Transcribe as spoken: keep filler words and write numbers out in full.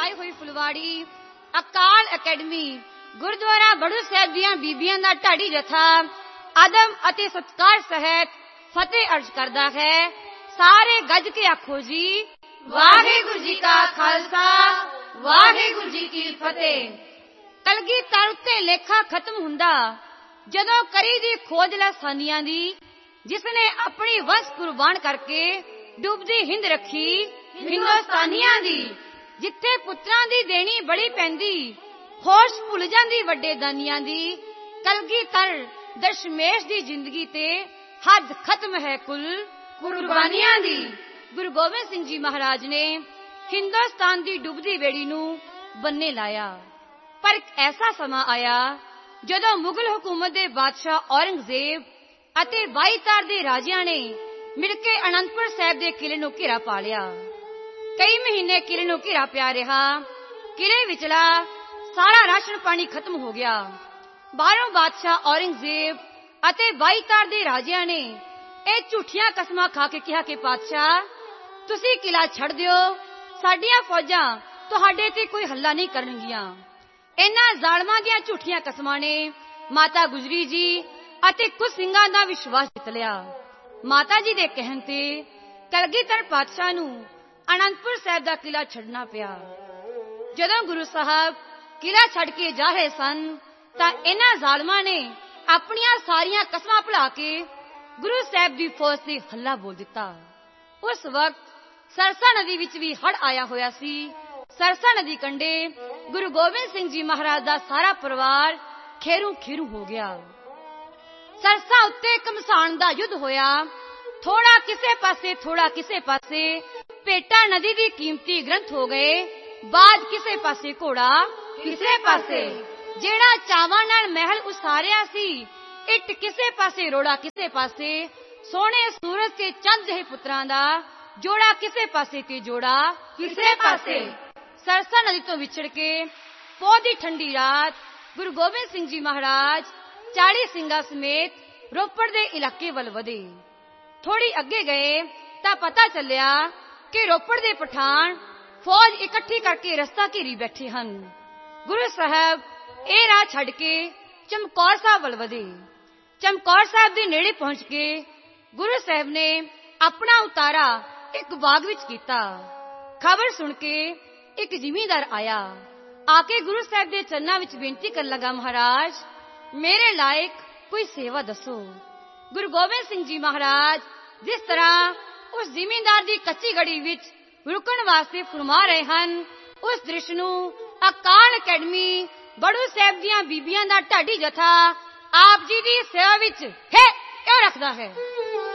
सजाई हुई फुलवाड़ी अकाल अकेडमी गुरुद्वारा बड़ू साहब दियां बीबियां दा ढाडी जथा आदम अते सत्कार सहित फतेह अर्ज करदा है। सारे गज के आखो जी वाहिगुरु जी का खालसा वाहिगुरु जी की फतेह। कलगीधर उत्ते लेखा खत्म हुंदा जदों करी दी खोज लासानियां दी, जिसने अपनी वंश कुर्बान करके डूबदी हिंद रखी हिंदुस्तानियां दी। जिथे पुत्रां दी देनी बड़ी पैंदी होश भुल जांदी वड्डे दानियां दी। कलगीधर दशमेश दी जिंदगी ते हद खत्म है कुल कुर्बानियां दी। गुरु गोबिंद सिंह जी महाराज ने हिंदुस्तान दी डुबदी बेड़ी नूं बन्ने लाया। पर एक ऐसा समा आया जदों मुगल हुकूमत दे बादशाह औरंगजेब ਅਤੇ ਬਾਈ ਤਾਰ ਦੇ ਰਾਜਿਆਂ ਨੇ ਮਿਲ ਕੇ ਅਨੰਦਪੁਰ ਸਾਹਿਬ ਦੇ ਕਿਲੇ ਨੂੰ ਘੇਰਾ ਪਾ ਲਿਆ। ਕਈ ਮਹੀਨੇ ਕਿਲੇ ਨੂੰ ਘੇਰਾ ਪਿਆ ਰਿਹਾ। ਕਿਲੇ ਵਿਚਲਾ ਸਾਰਾ ਰਾਸ਼ਨ ਪਾਣੀ ਖਤਮ ਹੋ ਗਿਆ। ਬਾਹਰੋਂ ਬਾਦਸ਼ਾਹ ਔਰੰਗਜ਼ੇਬ ਅਤੇ ਬਾਈ ਤਾਰ ਦੇ ਰਾਜਿਆਂ ਨੇ ਇਹ ਝੂਠੀਆਂ ਕਸਮਾਂ ਖਾ ਕੇ ਕਿਹਾ ਕਿ ਪਾਤਸ਼ਾਹ ਤੁਸੀਂ ਕਿਲਾ ਛੱਡ ਦਿਓ, ਸਾਡੀਆਂ ਫੌਜਾਂ ਤੁਹਾਡੇ ਤੇ ਕੋਈ ਹੱਲਾ ਨਹੀਂ ਕਰਨਗੀਆਂ। ਇਹਨਾਂ ਜ਼ਾਲਮਾਂ ਦੀਆਂ ਝੂਠੀਆਂ ਕਸਮਾਂ ਨੇ ਮਾਤਾ ਗੁਜਰੀ ਜੀ ਅਤੇ ਕੁਝ ਸਿੰਘਾਂ ਦਾ ਵਿਸ਼ਵਾਸ ਜਿੱਤ ਲਿਆ। ਮਾਤਾ ਜੀ ਦੇ ਕਹਿਣ ਤੇ ਕਲਗੀਧਰ ਪਾਤਸ਼ਾਹ ਨੂੰ ਅਨੰਦਪੁਰ ਸਾਹਿਬ ਦਾ ਕਿਲਾ ਛੱਡਣਾ ਪਿਆ। ਜਦੋਂ ਗੁਰੂ ਸਾਹਿਬ ਕਿਲਾ ਛੱਡ ਕੇ ਜਾ ਰਹੇ ਸਨ ਤਾਂ ਇਹਨਾਂ ਜ਼ਾਲਮਾਂ ਨੇ ਆਪਣੀਆਂ ਸਾਰੀਆਂ ਕਸਮਾਂ ਭੁਲਾ ਕੇ ਗੁਰੂ ਸਾਹਿਬ ਦੀ ਫੌਜ ਤੇ ਹੱਲਾ ਬੋਲ ਦਿੱਤਾ। ਉਸ ਵਕਤ ਸਰਸਾ ਨਦੀ ਵਿੱਚ ਵੀ ਹੜ੍ਹ ਆਇਆ ਹੋਇਆ ਸੀ। ਸਰਸਾ ਨਦੀ ਕੰਢੇ ਗੁਰੂ ਗੋਬਿੰਦ ਸਿੰਘ ਜੀ ਮਹਾਰਾਜ ਦਾ ਸਾਰਾ ਪਰਿਵਾਰ ਖੇਰੂ ਖੇਰੂ ਹੋ ਗਿਆ। सरसा उत्ते घमसान दा युद्ध होया। थोड़ा किसे पासे थोड़ा किसे पासे भेटा नदी दी कीमती ग्रंथ हो गए। बाद किसे पासे घोड़ा किसे पासे जेड़ा चावां नाल महल उसारिया सी। इट किसे पासे रोड़ा किसे पासे सोने सूरज ते चंद जहे पुत्रां दा जोड़ा किसे पासे ते जोड़ा किसे पासे। सरसा नदी तो विछड़ के पौह दी ठंडी रात गुरु गोबिंद सिंह जी महाराज चाली ਸਿੰਘਾਂ ਸਮੇਤ ਰੋਪੜ ਦੇ ਇਲਾਕੇ ਵੱਲ ਵਧੇ। ਥੋੜੀ ਅੱਗੇ ਗਏ ਤਾਂ ਪਤਾ ਚੱਲਿਆ ਕਿ ਰੋਪੜ ਦੇ ਪਠਾਨ ਫੌਜ ਇਕੱਠੀ ਕਰਕੇ ਰਸਤਾ ਘੇਰੀ ਬੈਠੇ ਹਨ। ਗੁਰੂ ਸਾਹਿਬ ਇਹ ਰਾਹ ਛੱਡ ਕੇ ਚਮਕੌਰ ਸਾਹਿਬ ਵੱਲ ਵਧੇ। ਚਮਕੌਰ ਸਾਹਿਬ ਦੇ ਨੇੜੇ ਪਹੁੰਚ ਕੇ ਗੁਰੂ ਸਾਹਿਬ ਨੇ ਆਪਣਾ ਉਤਾਰਾ ਇੱਕ ਬਾਗ ਵਿੱਚ ਕੀਤਾ। ਖਬਰ ਸੁਣ ਕੇ ਇੱਕ ਜ਼ਿਮੀਂਦਾਰ ਆਇਆ। ਆ ਕੇ ਗੁਰੂ ਸਾਹਿਬ ਦੇ ਚਰਨਾਂ ਵਿੱਚ ਬੇਨਤੀ ਕਰਨ ਲੱਗਾ, ਮਹਾਰਾਜ मेरे लायक कोई सेवा दसो। गुरु गोबिंद सिंह जी महाराज जिस तरह उस जिमींदार दी कच्ची गड़ी विच रुकण वास्ते फरमा रहे हन, उस दृश्य नूं अकाल अकेडमी बड़ू साहब दियां बीबियां दा ढाडी जथा आप जी दी सेवा विच है क्यों रखदा है।